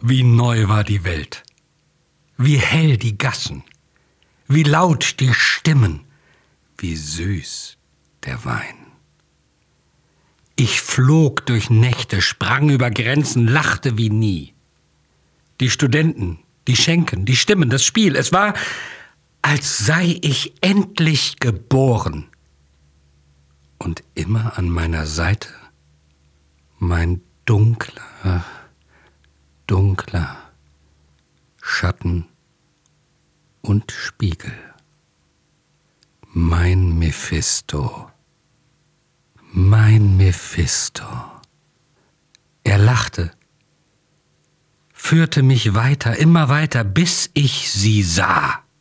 Wie neu war die Welt, wie hell die Gassen, wie laut die Stimmen, wie süß der Wein. Ich flog durch Nächte, sprang über Grenzen, lachte wie nie. Die Studenten, die Schenken, die Stimmen, das Spiel, es war, als sei ich endlich geboren. Und immer an meiner Seite mein dunkler Schatten und Spiegel. Mein Mephisto. Er lachte, führte mich weiter, immer weiter, bis ich sie sah.